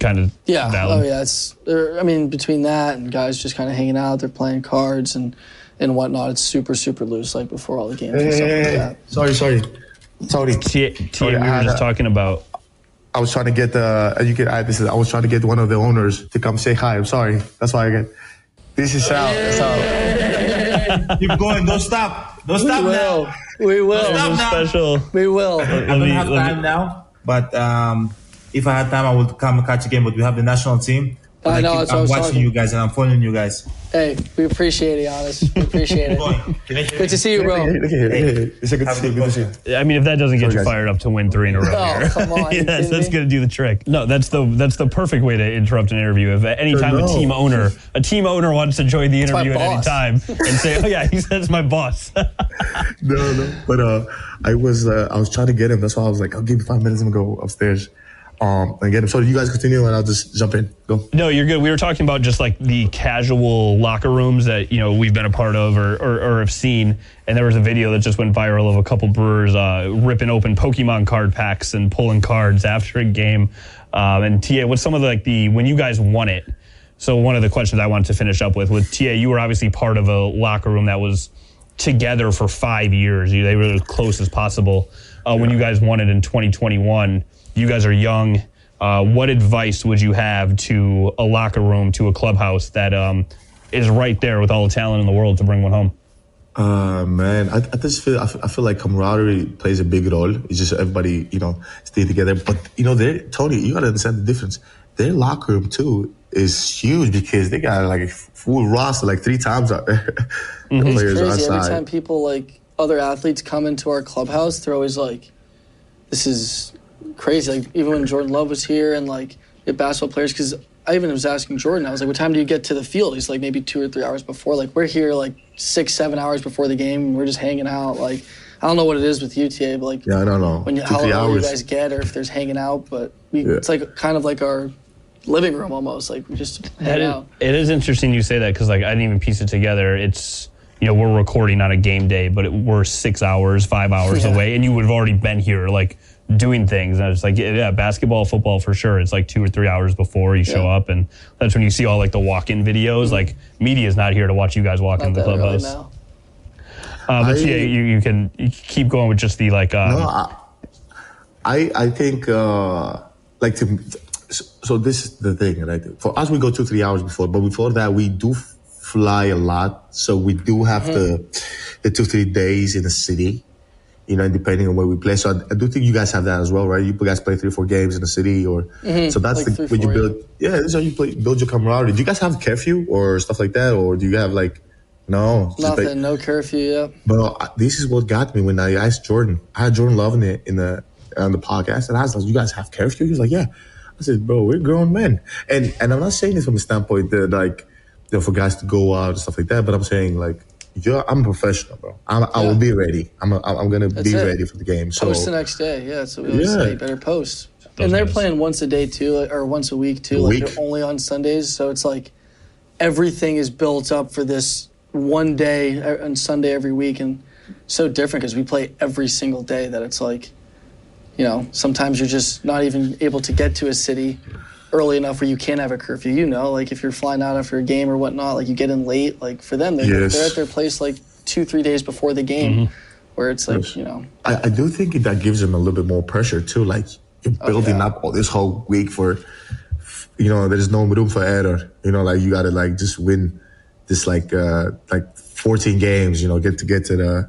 kind of valid. Oh yeah, between that and guys just kind of hanging out, they're playing cards and whatnot. It's super loose, like before all the games and stuff like that. Sorry. We were just talking about. I was trying to get I was trying to get one of the owners to come say hi. I'm sorry. That's why I get. This is Sal. Keep going. Don't stop. Don't stop now. We will. Stop now. Special. We will. I don't have time now, but if I had time, I would come and catch a game. But we have the national team. I know. I'm watching you guys and I'm following you guys. Hey, we appreciate it, Giannis. We appreciate it. Good to see you, bro. It's a good to see you. I mean, if that doesn't get you fired up to win 3 in a row here. Come on. Yes, that's going to do the trick. No, that's the perfect way to interrupt an interview. If at any time a team owner wants to join the interview at any time and say, "Oh yeah, he said it's my boss." No. But I was trying to get him. That's why I was like, I'll give you 5 minutes and go upstairs. And get him. So you guys continue and I'll just jump in. Go. No, you're good. We were talking about just like the casual locker rooms that, we've been a part of or have seen. And there was a video that just went viral of a couple Brewers ripping open Pokemon card packs and pulling cards after a game. And TA, what's some of when you guys won it? So one of the questions I wanted to finish up with TA, you were obviously part of a locker room that was together for 5 years. They were as close as possible. When you guys won it in 2021, you guys are young. What advice would you have to a locker room, to a clubhouse that is right there with all the talent in the world to bring one home? Man, I just feel like camaraderie plays a big role. It's just everybody, stay together. But Tony, you gotta understand the difference. Their locker room too is huge because they got like a full roster, like 3 times out there. The players it's crazy. Every time people other athletes come into our clubhouse, they're always like, "This is crazy." Like even when Jordan Love was here and basketball players, because I even was asking Jordan, I was like, what time do you get to the field? He's like, maybe 2 or 3 hours before. Like we're here 6-7 hours before the game and we're just hanging out. Like I don't know what it is with UTA, but I don't know how long you guys get or if there's hanging out, but it's kind of like our living room almost. Like we just hang out. It is interesting you say that because I didn't even piece it together. It's we're recording on a game day, but we're 6 hours, 5 hours away, and you would have already been here doing things. And I was like, basketball, football for sure. It's 2 or 3 hours before you show up, and that's when you see all the walk-in videos. Media's not here to watch you guys walk in the clubhouse. But you can keep going with just the No, I think so. This is the thing, right? For us, we go 2-3 hours before, but before that, we do fly a lot, so we do have the 2-3 days in the city. Depending on where we play. So I do think you guys have that as well, right? You guys play 3 or 4 games in the city, or so that's when you build. Yeah, that's how you build your camaraderie. Do you guys have curfew or stuff like that, or do you have no? Nothing, no curfew. Yeah. But this is what got me when I asked Jordan. I had Jordan Love on the podcast, and I was like, "You guys have curfew?" He was like, "Yeah." I said, "Bro, we're grown men," and I'm not saying this from the standpoint that for guys to go out and stuff like that, but I'm saying I'm a professional, bro. I will be ready. I'm gonna be ready for the game. So post the next day. Yeah, that's what we always say. Better post. And they're playing once a day too, or once a week too. They're only on Sundays, so it's everything is built up for this one day on Sunday every week, and so different because we play every single day. That it's sometimes you're just not even able to get to a city early enough where you can't have a curfew. If you're flying out after a game or whatnot, you get in late. For them, they're at their place 2-3 days before the game, where it's I do think that gives them a little bit more pressure too. You're building up all this whole week for, there's no room for error. You gotta just win this 14 games. Get to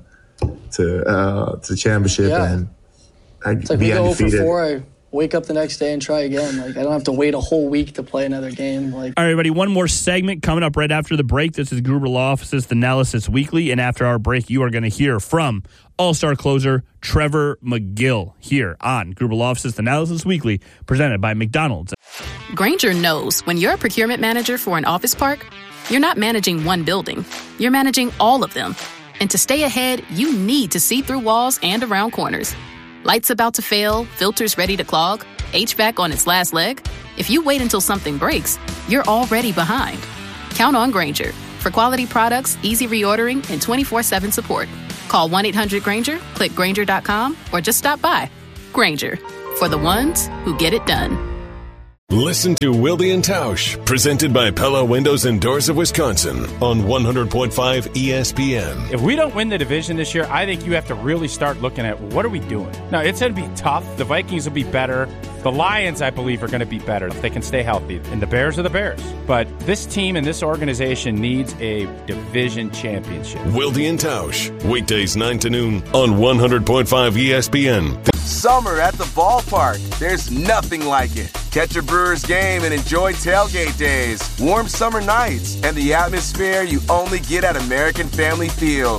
the championship and it's be we go undefeated. 0-4. Wake up the next day and try again. I don't have to wait a whole week to play another game. All right, everybody, one more segment coming up right after the break. This is Gruber Law Office's The Analysis Weekly, and after our break, you are going to hear from All-Star closer Trevor McGill here on Gruber Law Office's The Analysis Weekly, presented by McDonald's. Grainger knows when you're a procurement manager for an office park, you're not managing one building. You're managing all of them. And to stay ahead, you need to see through walls and around corners. Lights about to fail, filters ready to clog, HVAC on its last leg? If you wait until something breaks, you're already behind. Count on Grainger for quality products, easy reordering, and 24/7 support. Call 1-800-GRAINGER, click Grainger.com, or just stop by. Grainger, for the ones who get it done. Listen to Wilde and Tausch, presented by Pella Windows and Doors of Wisconsin on 100.5 ESPN. If we don't win the division this year, I think you have to really start looking at what are we doing. Now, it's going to be tough. The Vikings will be better. The Lions, I believe, are going to be better if they can stay healthy. And the Bears are the Bears. But this team and this organization needs a division championship. Wilde and Tausch, weekdays 9 to noon on 100.5 ESPN. Summer at the ballpark. There's nothing like it. Catch a Brewers game and enjoy tailgate days, warm summer nights, and the atmosphere you only get at American Family Field.